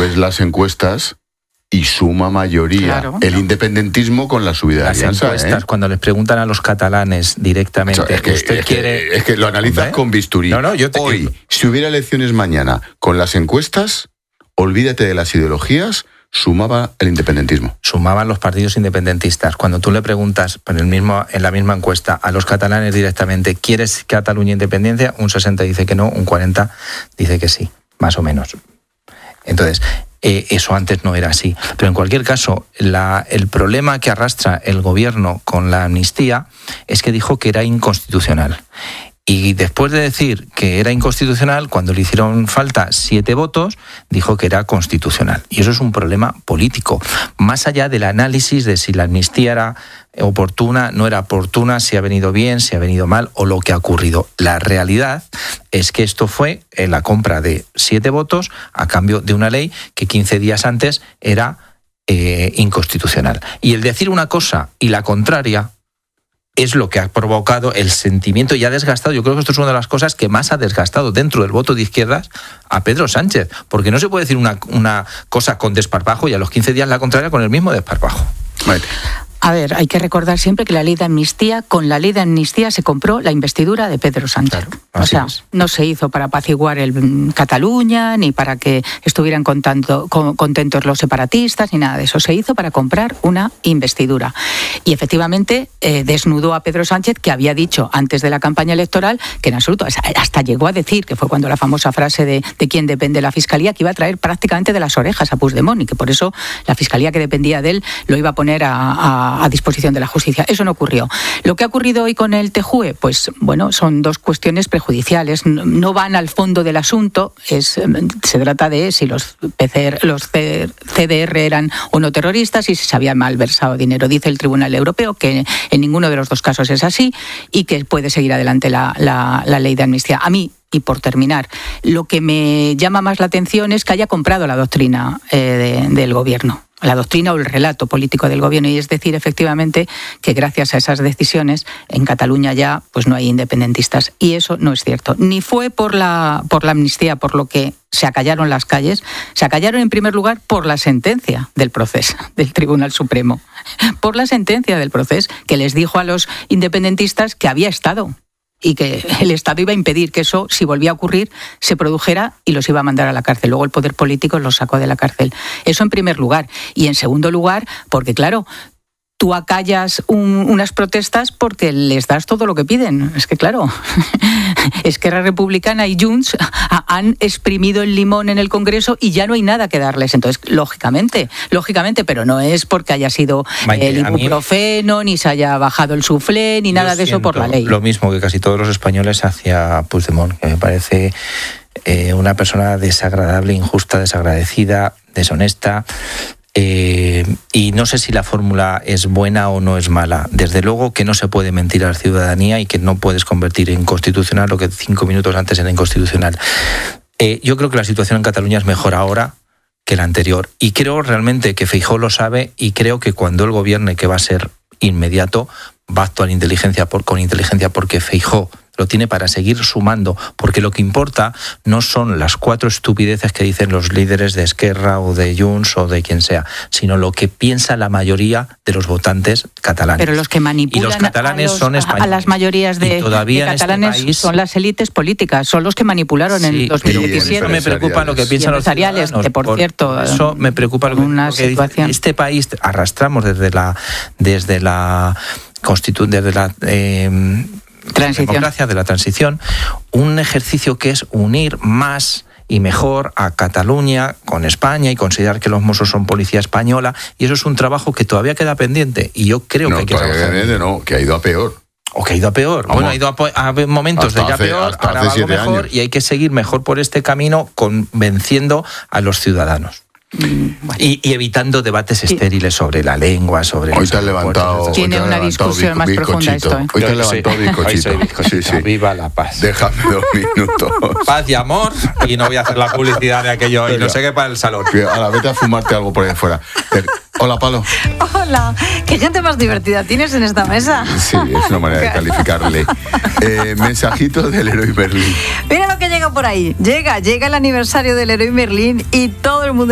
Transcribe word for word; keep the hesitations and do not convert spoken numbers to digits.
ves las encuestas y suma mayoría claro, el no. independentismo con la subida de las Alianza. Las encuestas, ¿eh? cuando les preguntan a los catalanes directamente, o sea, es que, ¿usted es quiere...? Que, es que lo analizas ¿Eh? con bisturí. No, no, yo te... Hoy, si hubiera elecciones mañana con las encuestas, olvídate de las ideologías, sumaba el independentismo. Sumaban los partidos independentistas. Cuando tú le preguntas en, el mismo, en la misma encuesta a los catalanes directamente, ¿quieres Cataluña independencia? Un sesenta dice que no, un cuarenta dice que sí, más o menos. Entonces, eh, eso antes no era así. Pero en cualquier caso, la, el problema que arrastra el gobierno con la amnistía es que dijo que era inconstitucional. Y después de decir que era inconstitucional, cuando le hicieron falta siete votos, dijo que era constitucional. Y eso es un problema político. Más allá del análisis de si la amnistía era oportuna, no era oportuna, si ha venido bien, si ha venido mal o lo que ha ocurrido. La realidad es que esto fue en la compra de siete votos a cambio de una ley que quince días antes era eh, inconstitucional. Y el decir una cosa y la contraria es lo que ha provocado el sentimiento y ha desgastado. Yo creo que esto es una de las cosas que más ha desgastado dentro del voto de izquierdas a Pedro Sánchez, porque no se puede decir una, una cosa con desparpajo y a los quince días la contraria con el mismo desparpajo. Vale. A ver, hay que recordar siempre que la ley de amnistía, con la ley de amnistía se compró la investidura de Pedro Sánchez. Claro, o sea, es. no se hizo para apaciguar el Cataluña, ni para que estuvieran contando, contentos los separatistas, ni nada de eso. Se hizo para comprar una investidura. Y efectivamente eh, desnudó a Pedro Sánchez, que había dicho antes de la campaña electoral que en absoluto, hasta llegó a decir, que fue cuando la famosa frase de, de quién depende la Fiscalía, que iba a traer prácticamente de las orejas a Puigdemont y que por eso la Fiscalía que dependía de él lo iba a poner a, a a disposición de la justicia. Eso no ocurrió. Lo que ha ocurrido hoy con el T J U E, pues bueno, son dos cuestiones prejudiciales. No van al fondo del asunto. Es, se trata de si los, P C R, los C D R eran o no terroristas y si se había malversado dinero. Dice el Tribunal Europeo que en ninguno de los dos casos es así y que puede seguir adelante la, la, la ley de amnistía. A mí, y por terminar, lo que me llama más la atención es que haya comprado la doctrina eh, de, del gobierno. La doctrina o el relato político del gobierno, y es decir, efectivamente, que gracias a esas decisiones en Cataluña ya pues no hay independentistas. Y eso no es cierto. Ni fue por la, por la amnistía, por lo que se acallaron las calles, se acallaron en primer lugar por la sentencia del proceso del Tribunal Supremo, por la sentencia del proceso que les dijo a los independentistas que había estado y que el Estado iba a impedir que eso, si volvía a ocurrir, se produjera y los iba a mandar a la cárcel. Luego el poder político los sacó de la cárcel. Eso en primer lugar. Y en segundo lugar, porque claro, tú acallas un, unas protestas porque les das todo lo que piden. Es que claro, Esquerra Republicana y Junts han exprimido el limón en el Congreso y ya no hay nada que darles. Entonces, lógicamente, lógicamente, pero no es porque haya sido Maite, el ibuprofeno, mí, ni se haya bajado el suflé, ni nada de eso por la ley. Lo mismo que casi todos los españoles hacia Puigdemont, que me parece eh, una persona desagradable, injusta, desagradecida, deshonesta. Eh, y no sé si la fórmula es buena o no es mala. Desde luego que no se puede mentir a la ciudadanía y que no puedes convertir en constitucional lo que cinco minutos antes era inconstitucional. Eh, yo creo que la situación en Cataluña es mejor ahora que la anterior. Y creo realmente que Feijóo lo sabe y creo que cuando él gobierne, que va a ser inmediato, va a actuar inteligencia por, con inteligencia porque Feijóo lo tiene para seguir sumando, porque lo que importa no son las cuatro estupideces que dicen los líderes de Esquerra o de Junts o de quien sea, sino lo que piensa la mayoría de los votantes catalanes. Pero los que manipulan y los catalanes a, los, son españoles. A las mayorías de, de catalanes este país, son las élites políticas, son los que manipularon sí, en el dos mil diecisiete. Eso me preocupa lo que piensan los ciudadanos. Que por, por cierto, eso me preocupa lo que, una porque situación. Este país arrastramos desde la desde la constitu, desde la eh, Transición. democracia de la transición, un ejercicio que es unir más y mejor a Cataluña con España y considerar que los Mossos son policía española, y eso es un trabajo que todavía queda pendiente y yo creo no, que hay que trabajar. Pendiente, no, que ha ido a peor. O que ha ido a peor. Bueno, ha ido a, a momentos hasta de ya hace, peor, ahora va algo mejor años. Y hay que seguir mejor por este camino convenciendo a los ciudadanos. Bueno. Y, y evitando debates sí. estériles sobre la lengua, sobre... Hoy te has levantado... Tiene una discusión más profunda esto. ¿eh? Hoy te has levantado bizcochito. Sí, sí. Viva la paz. Déjame dos minutos. Paz y amor, y no voy a hacer la publicidad de aquello, y no sé qué para el salón. Ahora, vete a fumarte algo por ahí afuera. Hola, Palo. Hola. ¿Qué gente más divertida tienes en esta mesa? Sí, es una manera de calificarle. Eh, mensajito del Leroy Merlin. Mira lo que llega por ahí. Llega, llega el aniversario del Leroy Merlin y todo el mundo